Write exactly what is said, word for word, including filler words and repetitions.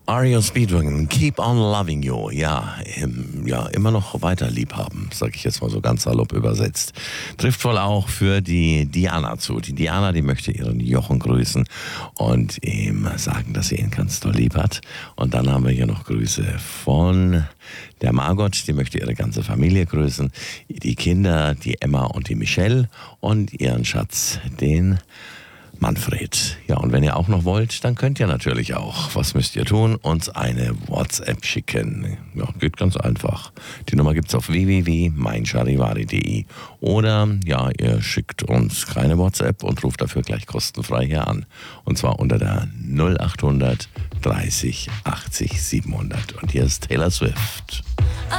R E O Speedwagon, Keep on Loving You. Ja, im, ja, immer noch weiter lieb haben, sag ich jetzt mal so ganz salopp übersetzt. Trifft wohl auch für die Diana zu. Die Diana, die möchte ihren Jochen grüßen und ihm sagen, dass sie ihn ganz doll lieb hat. Und dann haben wir hier noch Grüße von der Margot, die möchte ihre ganze Familie grüßen. Die Kinder, die Emma und die Michelle und ihren Schatz, den Manfred. Ja, und wenn ihr auch noch wollt, dann könnt ihr natürlich auch. Was müsst ihr tun? Uns eine WhatsApp schicken. Ja, geht ganz einfach. Die Nummer gibt's auf w w w punkt mein charivari punkt de oder ja, ihr schickt uns keine WhatsApp und ruft dafür gleich kostenfrei hier an. Und zwar unter der null acht hundert dreißig achtzig siebenhundert. Und hier ist Taylor Swift. I